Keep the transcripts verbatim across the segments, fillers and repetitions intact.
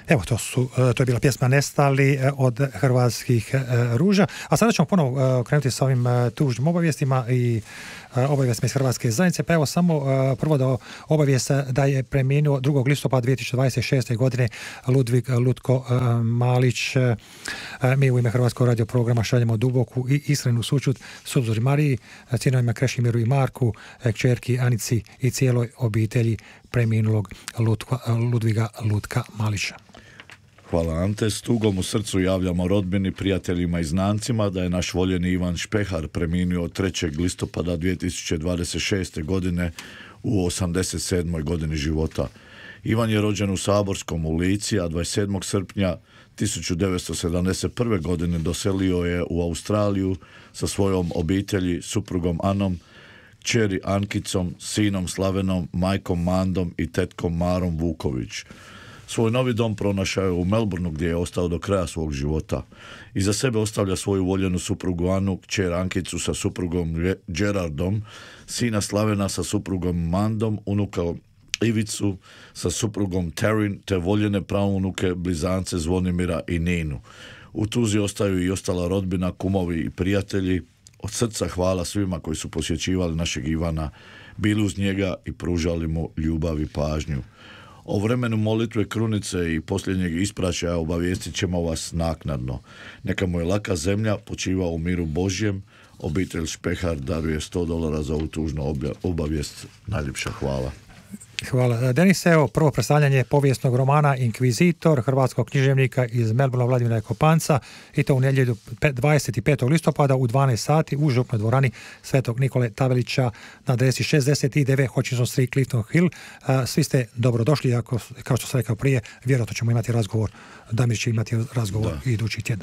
Evo, to, su, to je bila pjesma Nestali od Hrvatskih ruža. A sada ćemo ponovo krenuti sa ovim tužnim obavijestima i obavijestima iz Hrvatske zajednice. Pa evo samo prvo da obavijest da je preminuo drugog listopada dvije tisuće dvadeset šeste. godine Ludvig Lutko Malić. Mi u ime Hrvatskog radio programa šaljemo duboku i iskrenu sućut supruzi Mariji, sinovima Krešimiru i Marku, kćerki Anici i cijeloj obitelji preminulog Lutka, Ludviga Lutka Malića. Hvala Ante, s tugom u srcu javljamo rodbini, prijateljima i znancima da je naš voljeni Ivan Špehar preminuo trećeg listopada dvije tisuće dvadeset šeste. godine u osamdeset sedmoj godini života. Ivan je rođen u Saborskom u Lici, a dvadeset sedmog srpnja tisuću devetsto sedamdeset prve. godine doselio je u Australiju sa svojom obitelji, suprugom Anom, kćeri Ankicom, sinom Slavenom, majkom Mandom i tetkom Marom Vuković. Svoj novi dom pronašao je u Melbourneu gdje je ostao do kraja svog života. Iza sebe ostavlja svoju voljenu suprugu Anu, kćer Ankicu sa suprugom Gerardom, sina Slavena sa suprugom Mandom, unuka Ivicu sa suprugom Terin, te voljene praunuke blizance Zvonimira i Ninu. U tuzi ostaju i ostala rodbina, kumovi i prijatelji. Od srca hvala svima koji su posjećivali našeg Ivana, bili uz njega i pružali mu ljubav i pažnju. O vremenu molitve krunice i posljednjeg ispraćaja obavijestit ćemo vas naknadno. Neka mu je laka zemlja, počiva u miru Božjem. Obitelj Špehar daruje sto dolara za ovu tužnu obavijest. Najljepša hvala. Hvala. Denis, evo prvo predstavljanje povijesnog romana Inkvizitor hrvatskog književnika iz Melbournea Vladimira Kopanca, i to u nedjelju dvadeset petog listopada u dvanaest sati u župnoj dvorani Svetog Nikole Tavelića na adresi šezdeset devet Hutchinson Street, Clifton Hill. Svi ste dobrodošli, ako, kao što sam rekao prije, vjerojatno ćemo imati razgovor, Damir će imati razgovor da. idući tjedan.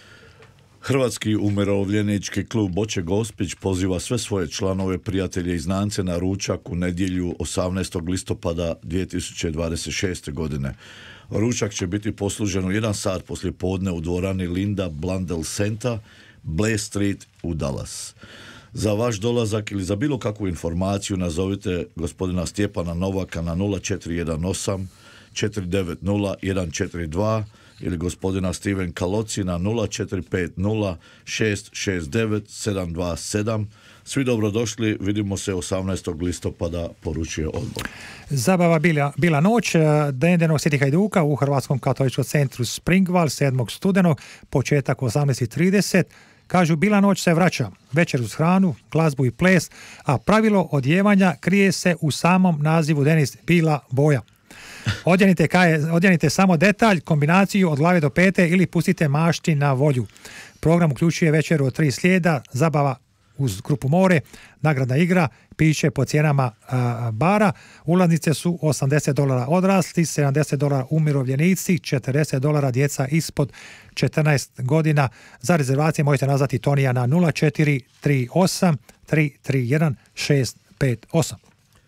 Hrvatski umirovljenički klub Oče Gospić poziva sve svoje članove, prijatelje i znance na ručak u nedjelju osamnaestog listopada dvije tisuće dvadeset šeste. godine. Ručak će biti poslužen u jedan sat poslije podne u dvorani Linda Blundell Center, Blair Street u Dallas. Za vaš dolazak ili za bilo kakvu informaciju nazovite gospodina Stjepana Novaka na nula četiri jedan osam četiri devet nula jedan četiri dva ili gospodina Steven Kaloci na nula četiri pet nula šest šest devet sedam dva sedam. Svi dobrodošli, vidimo se osamnaestog listopada, poručuje odbor. Zabava bila, bila noć Dendenog Sveti Hajduka u Hrvatskom katoličkom centru Springval sedmog studenog, početak osamnaest trideset. Kažu, bila noć se vraća, večer uz hranu, glazbu i ples, a pravilo odjevanja krije se u samom nazivu, Denis, bila boja. Odjenite, kaje, odjenite samo detalj, kombinaciju od glave do pete ili pustite mašti na volju. Program uključuje večeru od tri slijeda, zabava uz grupu More, nagradna igra, piće po cijenama a, bara. Ulaznice su osamdeset dolara odrasli, sedamdeset dolara umirovljenici, četrdeset dolara djeca ispod četrnaest godina. Za rezervacije možete nazvati Tonija na nula četiri tri osam tri tri jedan šest pet osam.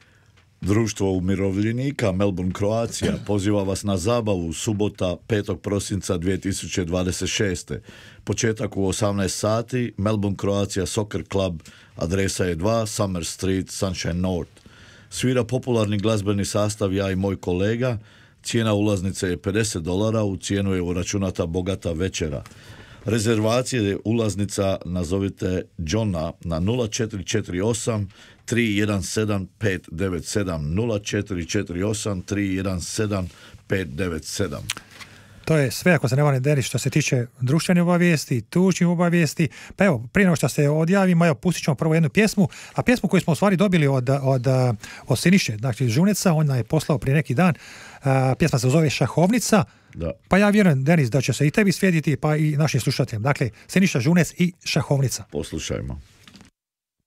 Društvo umirovljenika Melbourne Croatia poziva vas na zabavu subota petog prosinca dvije tisuće dvadeset šeste. Početak u osamnaest sati, Melbourne Croatia Soccer Club, adresa je dva Summer Street, Sunshine North. Svira popularni glazbeni sastav Ja i moj kolega, cijena ulaznice je pedeset dolara, u cijenu je uračunata bogata večera. Rezervacije ulaznica nazovite Johna na nula četiri četiri osam tri jedan sedam pet devet sedam nula četiri četiri osam tri jedan sedam pet devet sedam. To je sve, ako se ne varam, Denis, što se tiče društvenih obavijesti, tužnih obavijesti. Pa evo, prije nego što se odjavimo, evo, pustit ćemo prvo jednu pjesmu, a pjesmu koju smo u stvari dobili od, od, od Siniše, dakle Žuneca, on je poslao prije neki dan, a, pjesma se zove Šahovnica. Da. Pa ja vjerujem, Denis, da će se i tebi svijediti, pa i našim slušateljima. Dakle, Siniša Žunec i Šahovnica. Poslušajmo.